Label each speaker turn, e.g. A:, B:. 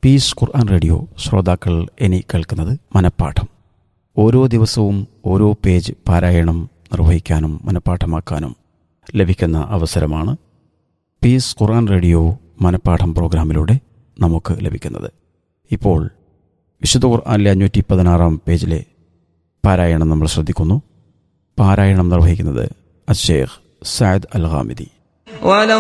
A: Piece ഖുർആൻ radio ശ്രോതാക്കൾ ഇനി കേൾക്കുന്നത് മനപ്പാഠം. ഓരോ ദിവസവും ഓരോ പേജ് പാരായണം നിർവഹിക്കാനും മനപ്പാഠമാക്കാനും ലഭിക്കുന്ന അവസരമാണ് പീസ് ഖുർആൻ റേഡിയോ മനപ്പാഠം പ്രോഗ്രാമിലൂടെ നമുക്ക് ലഭിക്കുന്നത്. ഇപ്പോൾ വിശുദ്ധ ഖുർആനിലെ 516 പേജിലെ പാരായണം നമ്മൾ ശ്രദ്ധിക്കുന്നു. പാരായണം നിർവഹിക്കുന്നത് അശ്ശേഖ് സഅദ് അൽ ഗാമിദി.